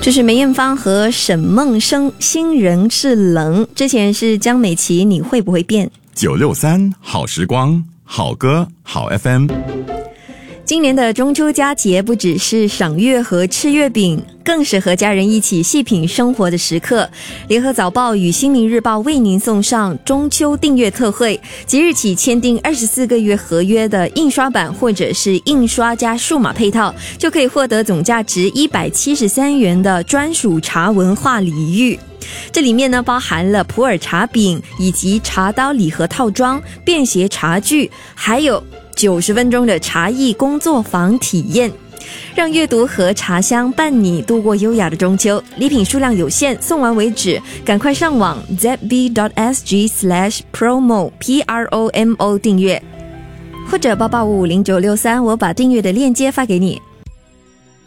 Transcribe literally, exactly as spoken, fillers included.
这是梅艳芳和沈梦生，新人是冷。之前是江美琪，你会不会变？ 九六三好时光，好歌好 F M。 今年的中秋佳节不只是赏月和吃月饼，更是和家人一起细品生活的时刻。联合早报与新民日报为您送上中秋订阅特惠，即日起签订二十四个月合约的印刷版或者是印刷加数码配套，就可以获得总价值一百七十三元的专属茶文化礼遇。这里面呢包含了普洱茶饼以及茶刀礼盒套装、便携茶具，还有九十分钟的茶艺工作坊体验，让阅读和茶香伴你度过优雅的中秋。礼品数量有限，送完为止，赶快上网 z b dot s g slash promo p r o m o 订阅，或者八八五五零九六三，我把订阅的链接发给你。